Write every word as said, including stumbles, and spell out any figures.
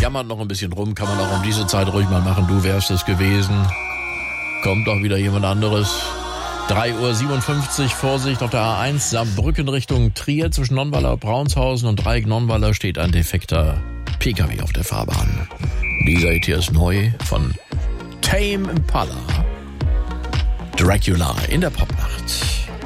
jammert noch ein bisschen rum, kann man auch um diese Zeit ruhig mal machen. Du wärst es gewesen. Kommt auch wieder jemand anderes. drei Uhr siebenundfünfzig, Vorsicht auf der A eins, Saarbrücken Richtung Trier. Zwischen Nonnweiler, Braunshausen und Dreieck Nonnweiler steht ein defekter P K W auf der Fahrbahn. Dieser hier ist neu von Tame Impala. Dracula in der Popnacht.